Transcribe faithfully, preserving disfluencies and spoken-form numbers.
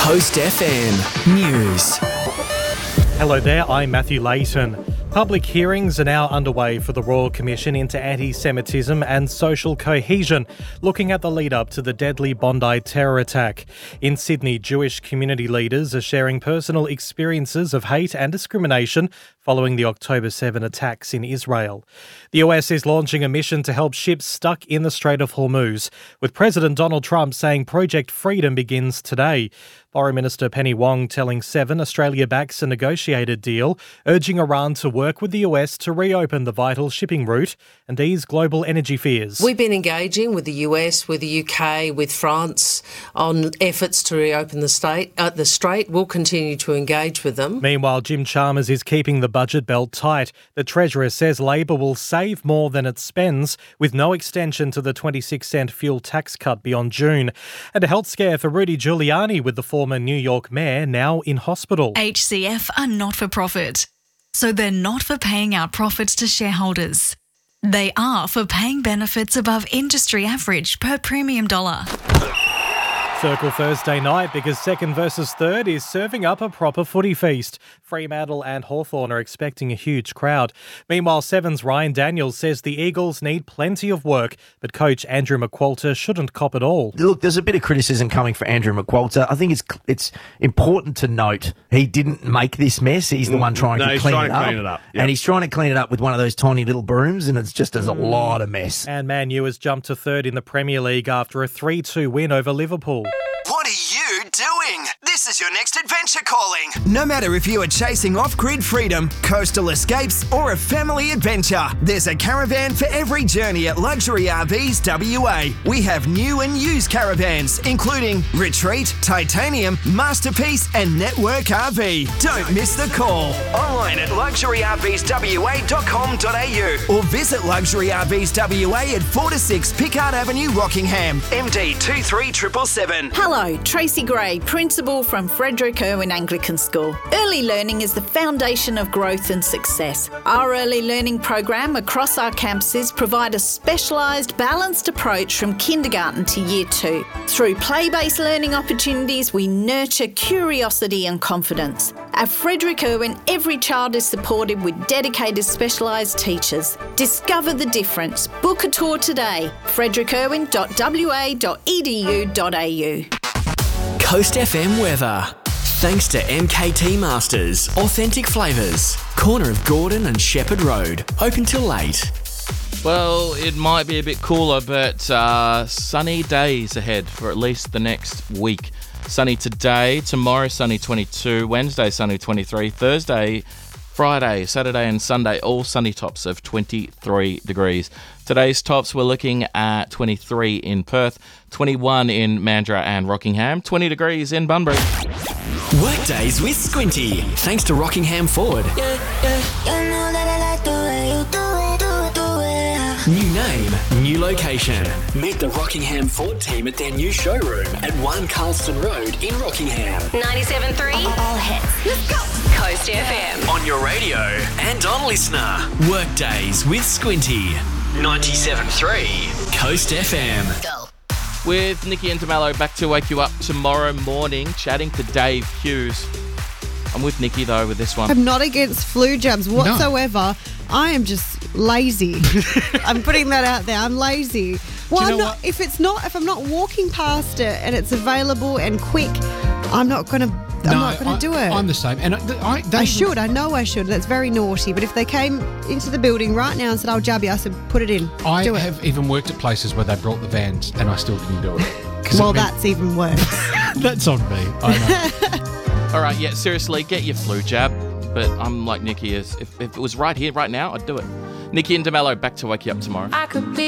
Coast F M News. Hello there, I'm Matthew Layton. Public hearings are now underway for the Royal Commission into Anti-Semitism and Social Cohesion, looking at the lead-up to the deadly Bondi terror attack. In Sydney, Jewish community leaders are sharing personal experiences of hate and discrimination following the October seventh attacks in Israel. The U S is launching a mission to help ships stuck in the Strait of Hormuz, with President Donald Trump saying Project Freedom begins today. Foreign Minister Penny Wong telling Seven Australia backs a negotiated deal, urging Iran to work with the U S to reopen the vital shipping route and ease global energy fears. We've been engaging with the U S, with the U K, with France on efforts to reopen the state, uh, the strait. We'll continue to engage with them. Meanwhile, Jim Chalmers is keeping the budget belt tight. The Treasurer says Labor will save more than it spends, with no extension to the twenty-six cent fuel tax cut beyond June. And a health scare for Rudy Giuliani, with the former New York mayor now in hospital. H C F are not for profit, so they're not for paying out profits to shareholders. They are for paying benefits above industry average per premium dollar. Circle Thursday night because second versus third is serving up a proper footy feast. Fremantle and Hawthorn are expecting a huge crowd. Meanwhile, Seven's Ryan Daniels says the Eagles need plenty of work, but coach Andrew McQualter shouldn't cop it all. Look, there's a bit of criticism coming for Andrew McQualter. I think it's it's important to note he didn't make this mess. He's the one trying no, to he's clean, trying it, to up. clean it up. Yep. And he's trying to clean it up with one of those tiny little brooms, and it's just there's a lot of mess. And Man U has jumped to third in the Premier League after a three two win over Liverpool. What are you doing? This is your next adventure calling. No matter if you are chasing off-grid freedom, coastal escapes, or a family adventure, there's a caravan for every journey at Luxury R Vs W A. We have new and used caravans, including Retreat, Titanium, Masterpiece, and Network R V. Don't miss the call. Online at luxury r vs w a dot com dot a u or visit Luxury R Vs W A at four to six Pickard Avenue, Rockingham, M D two three seven seven seven. Hello, Tracy Gray, Principal from Frederick Irwin Anglican School. Early learning is the foundation of growth and success. Our early learning program across our campuses provide a specialised, balanced approach from kindergarten to year two. Through play-based learning opportunities, we nurture curiosity and confidence. At Frederick Irwin, every child is supported with dedicated specialised teachers. Discover the difference. Book a tour today. frederick irwin dot w a dot e d u dot a u. Coast F M weather. Thanks to M K T Masters. Authentic flavours. Corner of Gordon and Shepherd Road. Open till late. Well, it might be a bit cooler, but uh, sunny days ahead for at least the next week. Sunny today, tomorrow sunny twenty-two, Wednesday sunny twenty-three, Thursday, Friday, Saturday and Sunday, all sunny tops of twenty-three degrees. Today's tops, we're looking at twenty-three in Perth, twenty-one in Mandurah and Rockingham, twenty degrees in Bunbury. Workdays with Squinty. Thanks to Rockingham Ford. New name, new location. Meet the Rockingham Ford team at their new showroom at one Carlston Road in Rockingham. ninety-seven point three All hits. Let's go. Coast F M. On your radio and on Listener. Workdays with Squinty. ninety-seven point three Coast F M. Go. With Nikki and DeMello back to wake you up tomorrow morning, chatting to Dave Hughes. I'm with Nikki, though, with this one. I'm not against flu jabs whatsoever. No. I am just lazy. I'm putting that out there. I'm lazy. Well, I'm not, if it's not, if I'm not walking past it and it's available and quick, I'm not going to. I'm no, not going to do it. I'm the same, and I, I, I should. I know I should. That's very naughty. But if they came into the building right now and said, "I'll jab you," I said, "Put it in." I do have it. even worked at places where they brought the vans, and I still didn't do it. Well, that's even worse. That's on me. I know. All right, yeah, seriously, get your flu jab. But I'm like Nikki is. If, if it was right here, right now, I'd do it. Nikki and DeMello back to wake you up tomorrow. I could be